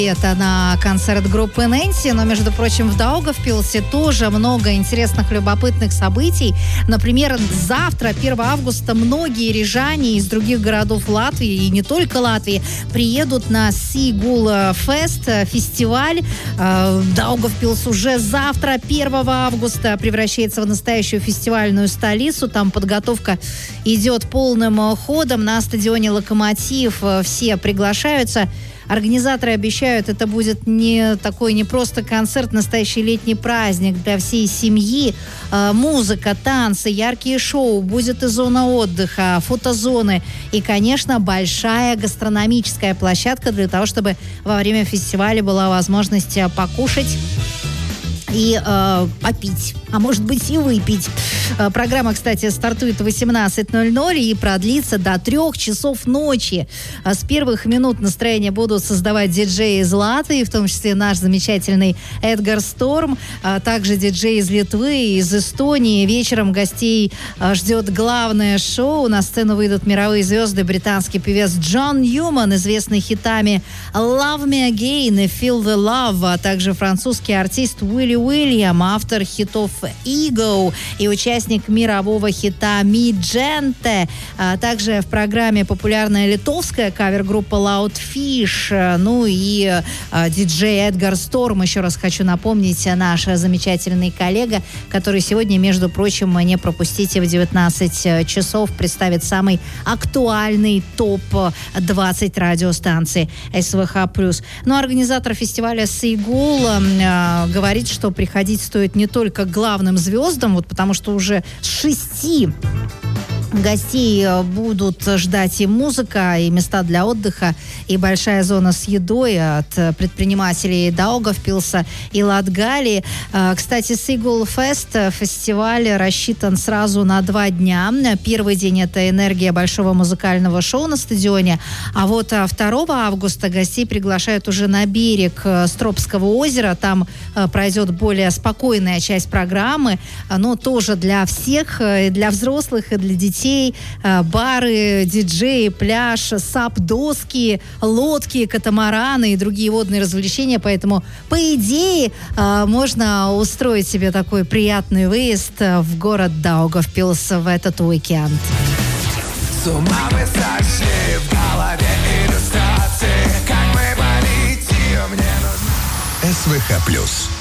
Это на концерт группы Нэнси, но, между прочим, в Даугавпилсе тоже много интересных, любопытных событий. Например, завтра, 1 августа, многие рижане из других городов Латвии, и не только Латвии, приедут на Seagull Fest, фестиваль. Даугавпилс уже завтра, 1 августа, превращается в настоящую фестивальную столицу. Там подготовка идет полным ходом. На стадионе «Локомотив» все приглашаются. Организаторы обещают, это будет не просто концерт, настоящий летний праздник для всей семьи. Музыка, танцы, яркие шоу, будет и зона отдыха, фотозоны и, конечно, большая гастрономическая площадка для того, чтобы во время фестиваля была возможность покушать и попить, а может быть и выпить. Программа, кстати, стартует в 18:00 и продлится до 3 часов ночи. С первых минут настроение будут создавать диджеи из Латвии, в том числе наш замечательный Эдгар Сторм, также диджеи из Литвы, из Эстонии. Вечером гостей ждет главное шоу. На сцену выйдут мировые звезды: британский певец Джон Ньюман, известный хитами «Love Me Again» и «Feel the Love», а также французский артист Уилли Уильям, автор хитов «Ego» и участник мирового хита «Mi Gente». Также в программе популярная литовская кавер-группа Loud Fish. Ну и диджей Эдгар Сторм, еще раз хочу напомнить, наш замечательный коллега, который сегодня, между прочим, не пропустите, в 19 часов представит самый актуальный топ-20 радиостанций СВХ+. Но организатор фестиваля Seagull говорит, что приходить стоит не только главным звездам, вот потому что уже с 6 гостей будут ждать и музыка, и места для отдыха, и большая зона с едой от предпринимателей Даугавпилса и Латгалии. Кстати, Seagull Fest, фестиваль, рассчитан сразу на 2 дня. Первый день – это энергия большого музыкального шоу на стадионе, а вот 2 августа гостей приглашают уже на берег Стропского озера. Там пройдет более спокойная часть программы, но тоже для всех, и для взрослых, и для детей. Бары, диджеи, пляж, сап-доски, лодки, катамараны и другие водные развлечения. Поэтому, по идее, можно устроить себе такой приятный выезд в город Даугавпилс в этот уикенд. С ума вы сошли, в голове иллюстрации. Как мы полетим, мне нужно... СВХ+.